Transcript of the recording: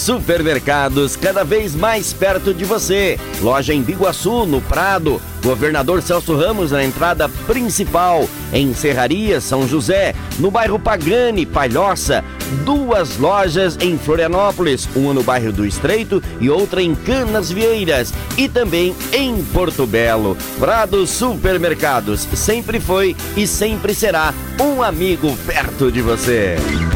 Supermercados, cada vez mais perto de você. Loja em Biguaçu, no Prado. Governador Celso Ramos, na entrada principal. Em Serraria, São José. No bairro Pagani, Palhoça. 2 lojas em Florianópolis. Uma no bairro do Estreito e outra em Canasvieiras. E também em Porto Belo. Prado Supermercados sempre foi e sempre será um amigo perto de você.